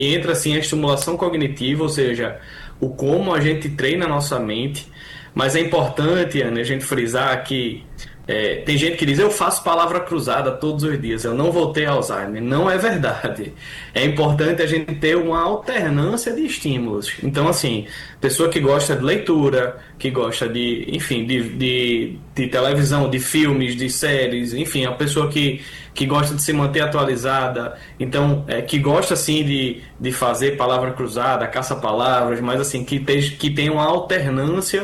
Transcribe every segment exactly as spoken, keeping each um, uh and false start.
entra assim a estimulação cognitiva, ou seja, o como a gente treina a nossa mente, mas é importante, Ana, a gente frisar que é, tem gente que diz, eu faço palavra cruzada todos os dias, eu não vou ter Alzheimer. Não é verdade. É importante a gente ter uma alternância de estímulos. Então, assim, pessoa que gosta de leitura, que gosta de, enfim, de, de, de televisão, de filmes, de séries, enfim, a pessoa que, que gosta de se manter atualizada, então, é, que gosta, assim, de, de fazer palavra cruzada, caça-palavras, mas, assim, que tem, que tem uma alternância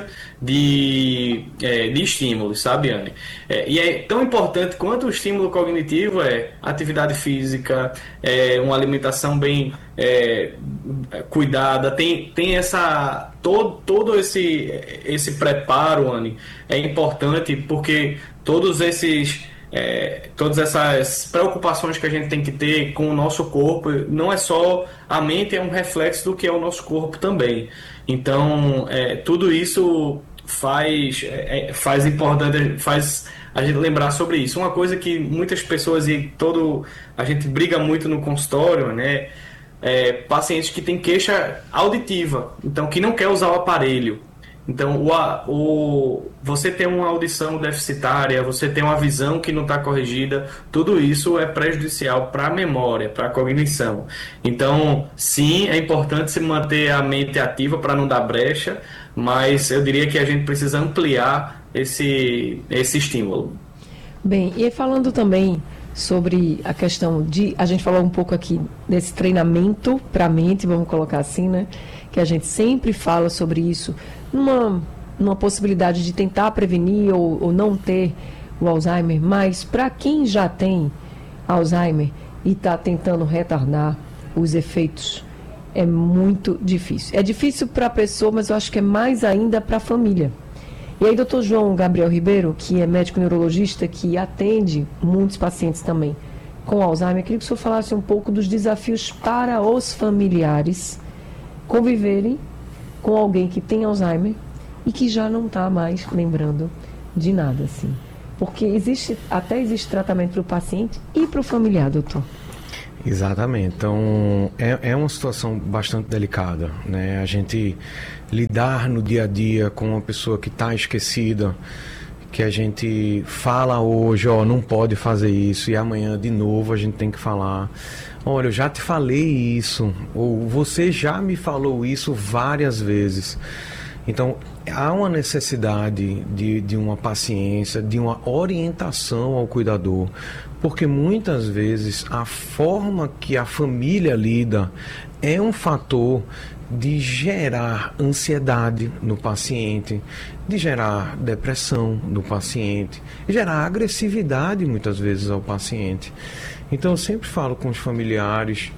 de, é, de estímulos, sabe, Anne? É, e é tão importante quanto o estímulo cognitivo é atividade física, é, uma alimentação bem é, cuidada, tem, tem essa todo, todo esse, esse preparo, Anne, é importante porque todos esses é, todas essas preocupações que a gente tem que ter com o nosso corpo, não é só a mente, é um reflexo do que é o nosso corpo também. Então, é, tudo isso faz, é, faz importante, faz a gente lembrar sobre isso. Uma coisa que muitas pessoas e todo a gente briga muito no consultório, né? É, pacientes que têm queixa auditiva, então que não quer usar o aparelho. Então, o, a- o, você tem uma audição deficitária, você tem uma visão que não está corrigida, tudo isso é prejudicial para a memória, para a cognição. Então, sim, é importante se manter a mente ativa para não dar brecha, mas eu diria que a gente precisa ampliar esse, esse estímulo. Bem, e falando também sobre a questão de, a gente falou um pouco aqui desse treinamento para a mente, vamos colocar assim, né? Que a gente sempre fala sobre isso, numa, numa possibilidade de tentar prevenir ou, ou não ter o Alzheimer, mas para quem já tem Alzheimer e está tentando retardar os efeitos, é muito difícil. É difícil para a pessoa, mas eu acho que é mais ainda para a família. E aí, doutor João Gabriel Ribeiro, que é médico neurologista, que atende muitos pacientes também com Alzheimer, eu queria que o senhor falasse um pouco dos desafios para os familiares conviverem com alguém que tem Alzheimer e que já não está mais lembrando de nada, assim. Porque existe, até existe tratamento para o paciente e para o familiar, doutor. Exatamente. Então, é, é uma situação bastante delicada, né? A gente lidar no dia a dia com uma pessoa que está esquecida, que a gente fala hoje, ó, não pode fazer isso, e amanhã de novo a gente tem que falar, olha, eu já te falei isso, ou você já me falou isso várias vezes. Então, há uma necessidade de, de uma paciência, de uma orientação ao cuidador, porque muitas vezes a forma que a família lida é um fator de gerar ansiedade no paciente, de gerar depressão no paciente, gerar agressividade muitas vezes ao paciente. Então, eu sempre falo com os familiares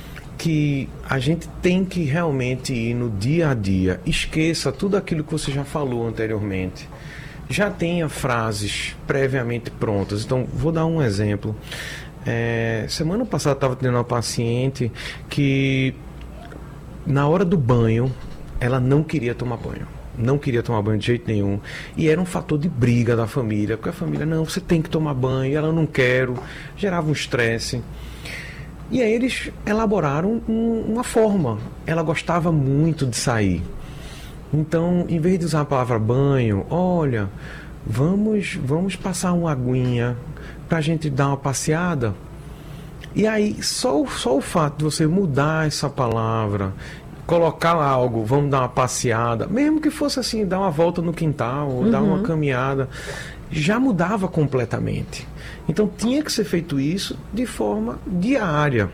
que a gente tem que realmente ir no dia a dia. Esqueça tudo aquilo que você já falou anteriormente. Já tenha frases previamente prontas. Então, vou dar um exemplo. É, semana passada estava tendo uma paciente que, na hora do banho, ela não queria tomar banho. Não queria tomar banho de jeito nenhum. E era um fator de briga da família. Porque a família, não, você tem que tomar banho. E ela, não quero. Gerava um estresse. E aí eles elaboraram um, uma forma. Ela gostava muito de sair. Então, em vez de usar a palavra banho, olha, vamos, vamos passar uma aguinha para a gente dar uma passeada. E aí, só, só o fato de você mudar essa palavra, colocar algo, vamos dar uma passeada, mesmo que fosse assim, dar uma volta no quintal, ou uhum. dar uma caminhada, já mudava completamente. Então tinha que ser feito isso de forma diária.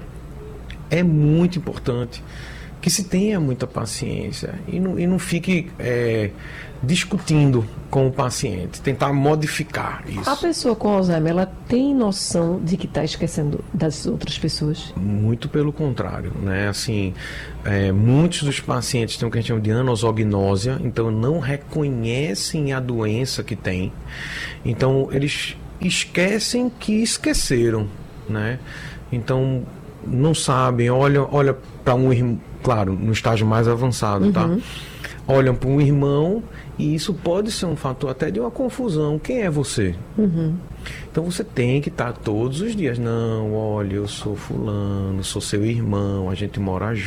É muito importante que se tenha muita paciência e não, e não fique é, discutindo com o paciente, tentar modificar isso. A pessoa com Alzheimer, ela tem noção de que está esquecendo das outras pessoas? Muito pelo contrário, né? Assim, é, muitos dos pacientes têm o que a gente chama de anosognósia, então não reconhecem a doença que tem. Então eles esquecem que esqueceram, né? Então não sabem, olham, olha para um irmão, claro, no estágio mais avançado, uhum. tá? Olham para um irmão e isso pode ser um fator até de uma confusão. Quem é você? Uhum. Então você tem que estar todos os dias. Não, olha, eu sou fulano, sou seu irmão, a gente mora junto.